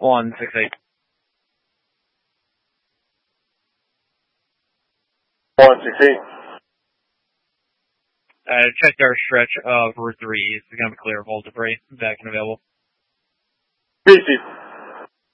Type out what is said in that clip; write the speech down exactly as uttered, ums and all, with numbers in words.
one six eight. one six eight. Uh, checked our stretch of Route three. It's going to be clear of all debris. Back and available. Peace.